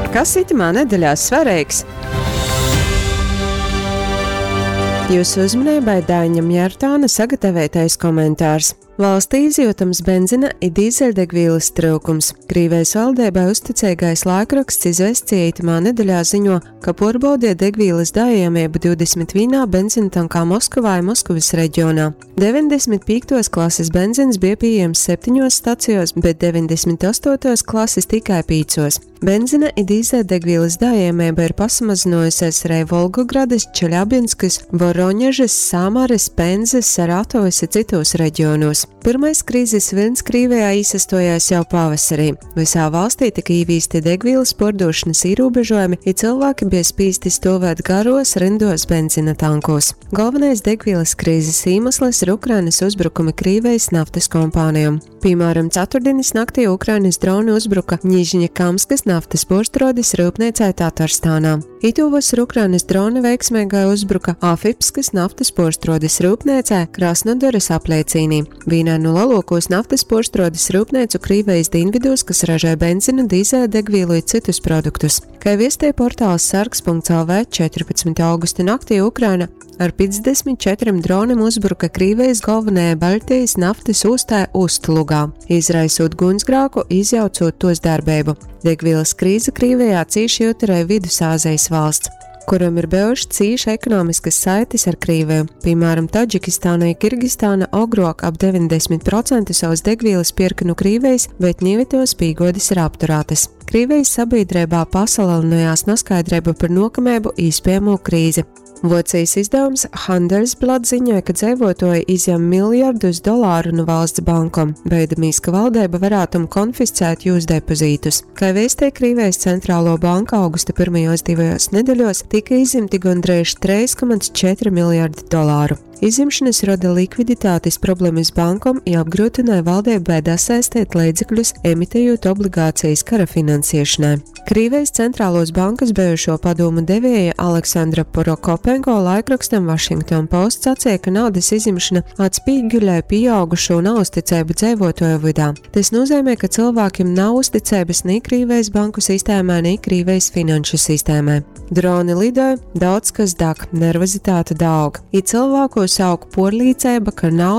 Kas itamā nedēļā svarīgs? Jūsu uzmanībai Daiņam Jārtāna sagatavotais komentārs. Valstī izjūtams benzina un dīzeļdegvielas trūkums. Krīvijas valdībai uzticīgais laikraksts Izvests itamā nedēļā ziņo, ka porbaudīja degvielas dājamību 21 benzintankā Moskavā un Moskavas reģionā. 95. klases benzins bija pieejams 7 stacijos, bet 98. klases tikai 5. Benzina un dīzeļdegvielas dājamība ir pasamazinājusies arī Volgogradas, Čeļabinskas, Voroņežas, Samaras, Penzes, Saratovas un citos reģionos. Pirmais krīzes vilnis Krīvijā izsastojās jau pavasarī. Visā valstī tika īvīsti degvielas pārdošanas ierobežojumi, un cilvēki bija spīsti stāvēt garos rindos benzina tankos. Galvenais degvielas krīzes iemesls ir Ukrainas uzbrukumi Krīvijas naftas kompānijām. Piemēram, ceturtdienas naktī Ukrainas droni uzbruka Ņižņakamskas naftas porstrādis rūpniecei Tatarstānā. Itūvasar Ukrainas droni veiksmīgai uzbruka Afipskas naftas porstrādis rūpniecei Krasnodaras apliecīnī. Vienā no lielākos naftas porstrādis rūpnīcu Krīvijas dienvidos, kas ražoja benzinu, dīzeļdegvielu un citus produktus. Kā viestīja portāls sargs.lv 14. augusta naktī Ukraina ar 54 droniem uzbruka Krīvijas galvenajai Baļtijas naftas ostā Ust-Lugā, izraisot gunsgrēku, izjaucot tos darbību. Degvielas krīze Krīvijā cīši jūtarēja Vidusāzijas valsts, kuram ir bijušas cīši ekonomiskas saites ar Krīviju. Piemēram, Taģikistāna un Kirgistāna ogrok ap 90% savas degvielas pirka no Krīvijas, bet ņivitos pīgodis ir apturētas. Krīvijas sabiedrībā pasaulinājās neskaidrība par nokamību īspējamo krīzi. Vocijas izdevums Handelsblad ziņoja, ka dzīvotāji izņem miljardus dolāru no valsts bankām, baidamīs, ka valdība varētu konfiscēt jūs depozītus. Kā vēstīja Krīvijas centrālo banka augusta pirmajos 2 nedēļos, tika izņemti gandrīz 3,4 miljardi dolāru. Izņemšanas rada likviditātes problēmas bankam un apgrūtināja valdībai dasaistīt līdzekļus, emitējot obligācijas kara finansēšanai. Krīvijas centrālos bankas bijušo padomu devēja Aleksandra Porokopenko laikrakstam Washington Post sacīja, ka naudas izņemšana atspīguļoja pieaugušo neusticību dzīvotāju vidū. Tas nozīmē, ka cilvēkiem nav uzticības ni Krīvijas banku sistēmai, ni Krīvijas finanšu sistēmai. Droni lidoja, daudz kas deg, nervozitāte daug. I cilvēkos aug porlīdzība, ka nav